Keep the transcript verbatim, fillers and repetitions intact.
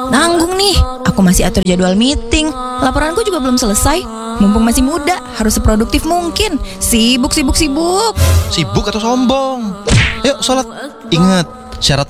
Nanggung nih, aku masih atur jadwal meeting. Laporanku juga belum selesai. Mumpung masih muda, harus seproduktif mungkin. Sibuk, sibuk, sibuk. Sibuk atau sombong? Yuk sholat. Ingat, syarat